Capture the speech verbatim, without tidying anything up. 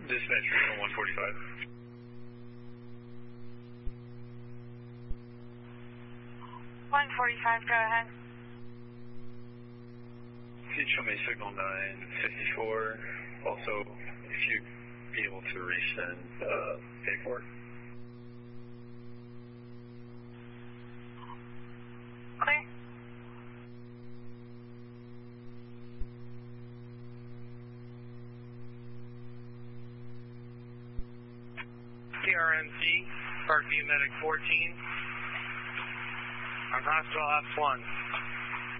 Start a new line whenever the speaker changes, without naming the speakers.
Dispatcher on one forty-five.
one forty-five, go ahead.
Can you show me signal nine fifty-four? Also, if you'd be able to resend uh, pay for it.
Clear.
T R M C, Parkview Medic fourteen. On hospital ops one.